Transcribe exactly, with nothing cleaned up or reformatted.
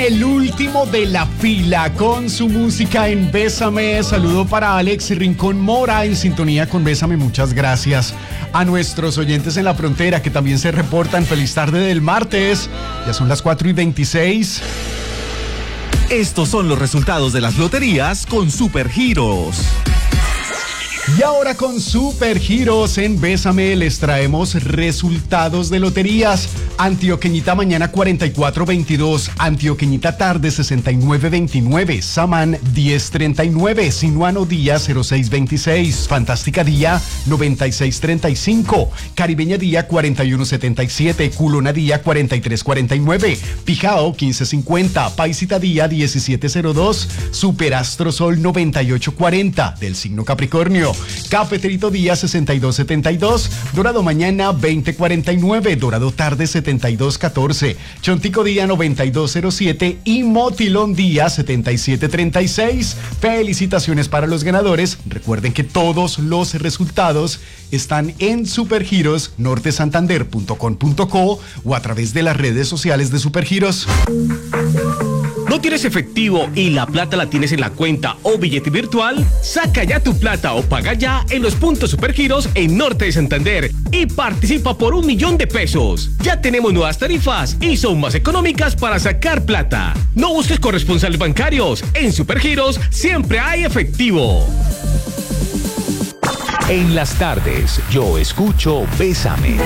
el último de la fila con su música en Bésame. Saludo para Alex Rincón Mora en sintonía con Bésame. Muchas gracias a nuestros oyentes en la frontera que también se reportan. Feliz tarde del martes. Ya son las cuatro y veintiséis. Estos son los resultados de las loterías con Supergiros. Y ahora con Supergiros en Bésame les traemos resultados de loterías. Antioqueñita mañana cuarenta y cuatro veintidós, Antioqueñita tarde sesenta y nueve veintinueve, Samán diez treinta y nueve, Sinuano día cero seis veintiséis, Fantástica día noventa y seis treinta y cinco, Caribeña día cuarenta y uno setenta y siete, Culona día cuarenta y tres cuarenta y nueve, Pijao quince cincuenta, Paisita día diecisiete cero dos, Superastro Sol noventa y ocho cuarenta del signo Capricornio, Cafeterito día sesenta y dos setenta y dos, Dorado mañana veinte cuarenta y nueve, Dorado tarde setenta y dos catorce, Chontico día noventa y dos cero siete y Motilón día setenta y siete treinta y seis. Felicitaciones para los ganadores. Recuerden que todos los resultados están en supergiros norte santander punto com punto co o a través de las redes sociales de Supergiros. ¿No tienes efectivo y la plata la tienes en la cuenta o billete virtual? Saca ya tu plata o paga ya en los puntos Supergiros en Norte de Santander y participa por un millón de pesos. Ya tenemos nuevas tarifas y son más económicas para sacar plata. No busques corresponsales bancarios. En Supergiros siempre hay efectivo. En las tardes, yo escucho Bésame.